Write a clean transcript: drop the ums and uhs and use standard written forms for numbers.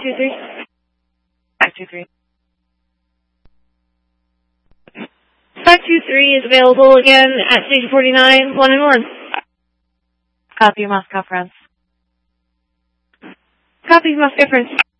523. 523. 523 is available again at station 49, 1 and 1. Copy, Moscow France. Copy, Moscow France.